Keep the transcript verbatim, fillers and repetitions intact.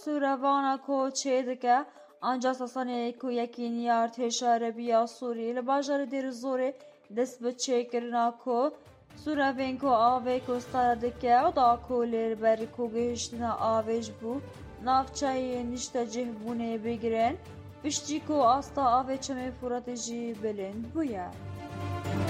سوورەڤانە کۆ چێ دەکە ئەنجا سەسەنەیە کو یەکینی ارتێشە عەرەبیە سووری لە باژارە دێرەزۆرێ دەست بە چێکردنا کۆ سوورەڤên ku avê kostara dike da ku lêber ku gihîştina avê ji bo navçeyê nîştecihbûnê bigirin piştî ku asta avê çemê Furatê jî bilind bûye.